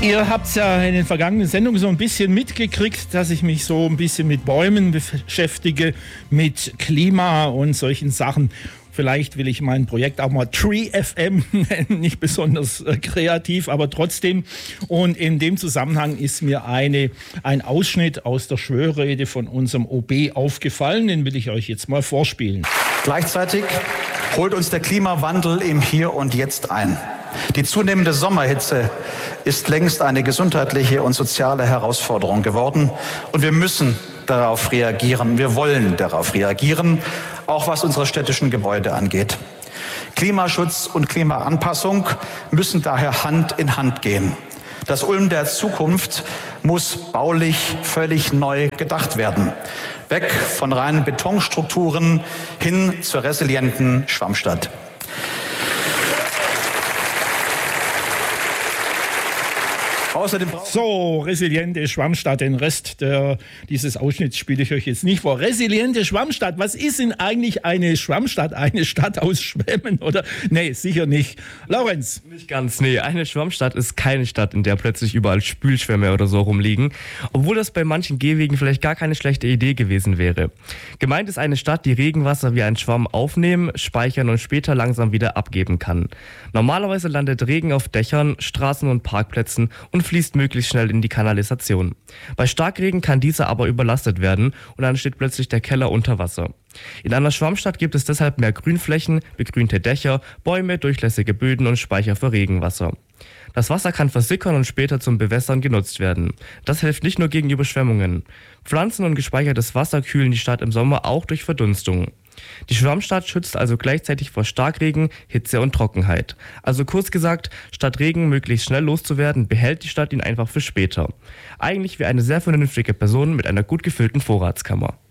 Ihr habt es ja in den vergangenen Sendungen so ein bisschen mitgekriegt, dass ich mich so ein bisschen mit Bäumen beschäftige, mit Klima und solchen Sachen. Vielleicht will ich mein Projekt auch mal Tree FM nennen, nicht besonders kreativ, aber trotzdem. Und in dem Zusammenhang ist mir ein Ausschnitt aus der Schwörrede von unserem OB aufgefallen. Den will ich euch jetzt mal vorspielen. Gleichzeitig holt uns der Klimawandel im Hier und Jetzt ein. Die zunehmende Sommerhitze ist längst eine gesundheitliche und soziale Herausforderung geworden. Und wir müssen darauf reagieren. Wir wollen darauf reagieren, auch was unsere städtischen Gebäude angeht. Klimaschutz und Klimaanpassung müssen daher Hand in Hand gehen. Das Ulm der Zukunft muss baulich völlig neu gedacht werden. Weg von reinen Betonstrukturen hin zur resilienten Schwammstadt. So, resiliente Schwammstadt, den Rest dieses Ausschnitts spiele ich euch jetzt nicht vor. Resiliente Schwammstadt, was ist denn eigentlich eine Schwammstadt? Eine Stadt aus Schwämmen, oder? Nee, sicher nicht. Laurenz? Nicht ganz, nee. Eine Schwammstadt ist keine Stadt, in der plötzlich überall Spülschwämme oder so rumliegen, obwohl das bei manchen Gehwegen vielleicht gar keine schlechte Idee gewesen wäre. Gemeint ist eine Stadt, die Regenwasser wie ein Schwamm aufnehmen, speichern und später langsam wieder abgeben kann. Normalerweise landet Regen auf Dächern, Straßen und Parkplätzen und fließt möglichst schnell in die Kanalisation. Bei Starkregen kann dieser aber überlastet werden und dann steht plötzlich der Keller unter Wasser. In einer Schwammstadt gibt es deshalb mehr Grünflächen, begrünte Dächer, Bäume, durchlässige Böden und Speicher für Regenwasser. Das Wasser kann versickern und später zum Bewässern genutzt werden. Das hilft nicht nur gegen Überschwemmungen. Pflanzen und gespeichertes Wasser kühlen die Stadt im Sommer auch durch Verdunstung. Die Schwammstadt schützt also gleichzeitig vor Starkregen, Hitze und Trockenheit. Also kurz gesagt, statt Regen möglichst schnell loszuwerden, behält die Stadt ihn einfach für später. Eigentlich wie eine sehr vernünftige Person mit einer gut gefüllten Vorratskammer.